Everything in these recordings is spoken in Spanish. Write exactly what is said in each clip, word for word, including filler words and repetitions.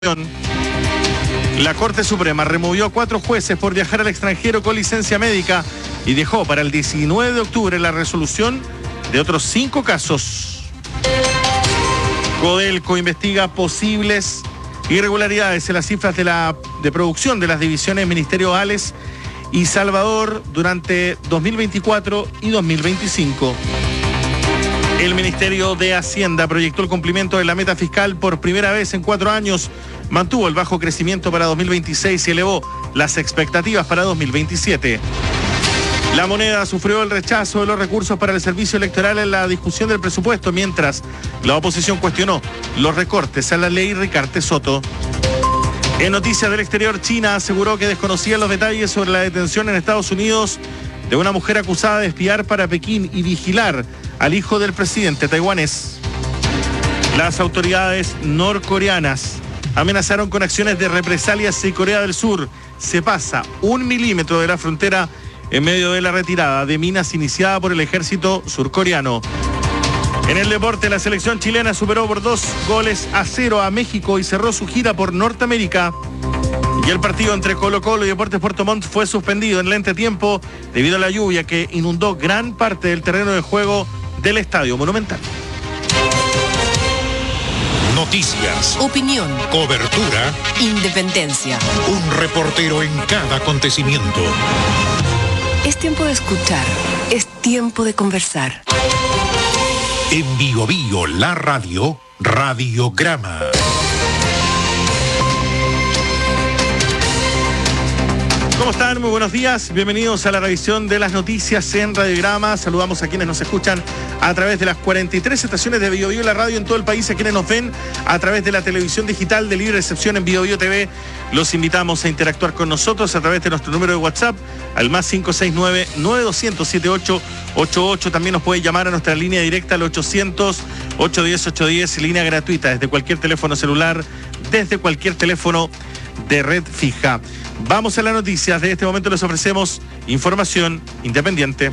La Corte Suprema removió a cuatro jueces por viajar al extranjero con licencia médica y dejó para el diecinueve de octubre la resolución de otros cinco casos. Codelco investiga posibles irregularidades en las cifras de, la, de producción de las divisiones Ministerio Ales y Salvador durante dos mil veinticuatro y dos mil veinticinco. El Ministerio de Hacienda proyectó el cumplimiento de la meta fiscal por primera vez en cuatro años, mantuvo el bajo crecimiento para dos mil veintiséis y elevó las expectativas para dos mil veintisiete. La Moneda sufrió el rechazo de los recursos para el servicio electoral en la discusión del presupuesto, mientras la oposición cuestionó los recortes a la ley Ricarte Soto. En noticias del exterior, China aseguró que desconocía los detalles sobre la detención en Estados Unidos de una mujer acusada de espiar para Pekín y vigilar al hijo del presidente taiwanés. Las autoridades norcoreanas amenazaron con acciones de represalias si Corea del Sur se pasa un milímetro de la frontera en medio de la retirada de minas iniciada por el ejército surcoreano. En el deporte, la selección chilena superó por dos goles a cero a México y cerró su gira por Norteamérica. Y el partido entre Colo-Colo y Deportes Puerto Montt fue suspendido en el entretiempo debido a la lluvia que inundó gran parte del terreno de juego del Estadio Monumental. Noticias, opinión, cobertura, independencia. Un reportero en cada acontecimiento. Es tiempo de escuchar, es tiempo de conversar. En Bio Bio, la radio, Radiograma. ¿Cómo están? Muy buenos días. Bienvenidos a la revisión de las noticias en Radiograma. Saludamos a quienes nos escuchan a través de las cuarenta y tres estaciones de Bio Bio, la radio en todo el país, a quienes nos ven a través de la televisión digital de libre recepción en Bio Bio T V. Los invitamos a interactuar con nosotros a través de nuestro número de WhatsApp al más cinco seis nueve, nueve dos cero, siete ocho ocho ocho. También nos puede llamar a nuestra línea directa al ochocientos, ochocientos diez, ochocientos diez, línea gratuita desde cualquier teléfono celular, desde cualquier teléfono de red fija. Vamos a las noticias. De este momento les ofrecemos información independiente.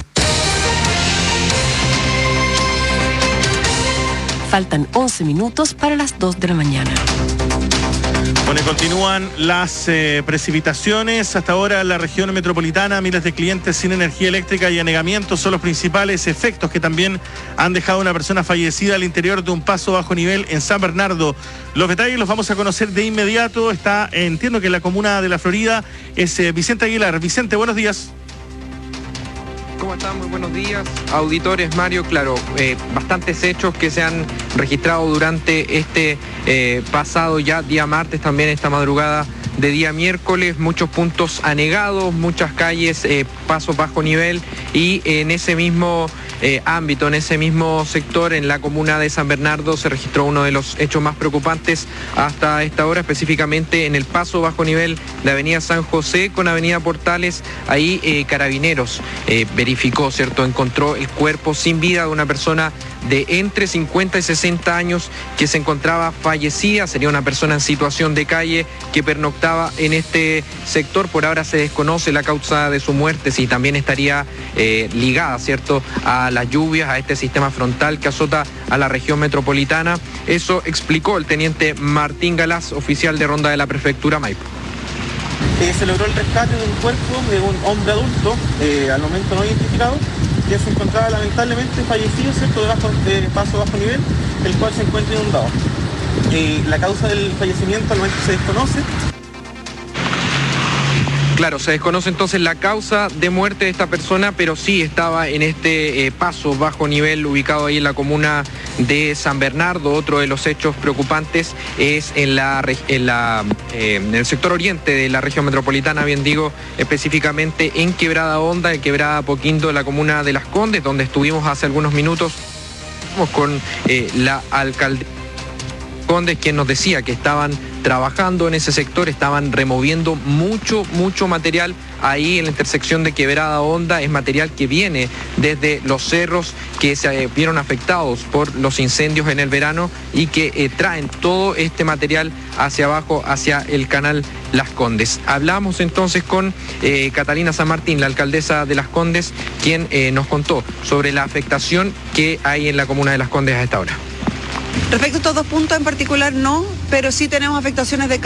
Faltan once minutos para las dos de la mañana. Bueno, continúan las eh, precipitaciones. Hasta ahora en la región metropolitana, miles de clientes sin energía eléctrica y anegamientos son los principales efectos que también han dejado a una persona fallecida al interior de un paso bajo nivel en San Bernardo. Los detalles los vamos a conocer de inmediato. Está, entiendo que en la comuna de La Florida, es eh, Vicente Aguilar. Vicente, buenos días. ¿Cómo están? Muy buenos días, auditores. Mario, claro, eh, bastantes hechos que se han registrado durante este eh, pasado ya día martes, también esta madrugada de día miércoles, muchos puntos anegados, muchas calles, eh, pasos bajo nivel, y en ese mismo eh, ámbito, en ese mismo sector, en la comuna de San Bernardo, se registró uno de los hechos más preocupantes hasta esta hora, específicamente en el paso bajo nivel de Avenida San José con Avenida Portales. Ahí eh, Carabineros eh, verificó, ¿cierto? Encontró el cuerpo sin vida de una persona de entre cincuenta y sesenta años que se encontraba fallecida. Sería una persona en situación de calle que pernoctaba en este sector. Por ahora se desconoce la causa de su muerte, si también estaría eh, ligada, ¿cierto?, a las lluvias, a este sistema frontal que azota a la región metropolitana. Eso explicó el teniente Martín Galás, oficial de ronda de la prefectura Maipo. Eh, se logró el rescate de un cuerpo de un hombre adulto, eh, al momento no identificado, que se encontraba lamentablemente fallecido, ¿cierto?, de, bajo, de paso bajo nivel, el cual se encuentra inundado. Eh, la causa del fallecimiento al momento se desconoce. Claro, se desconoce entonces la causa de muerte de esta persona, pero sí estaba en este eh, paso bajo nivel ubicado ahí en la comuna de San Bernardo. Otro de los hechos preocupantes es en, la, en, la, eh, en el sector oriente de la región metropolitana, bien digo, específicamente en Quebrada Honda, en Quebrada Apoquindo, la comuna de Las Condes, donde estuvimos hace algunos minutos con eh, la alcaldesa Condes, quien nos decía que estaban trabajando en ese sector, estaban removiendo mucho, mucho material ahí en la intersección de Quebrada Honda. Es material que viene desde los cerros que se vieron afectados por los incendios en el verano y que eh, traen todo este material hacia abajo, hacia el canal Las Condes. Hablamos entonces con eh, Catalina San Martín, la alcaldesa de Las Condes, quien eh, nos contó sobre la afectación que hay en la comuna de Las Condes a esta hora. Respecto a estos dos puntos en particular no, pero sí tenemos afectaciones de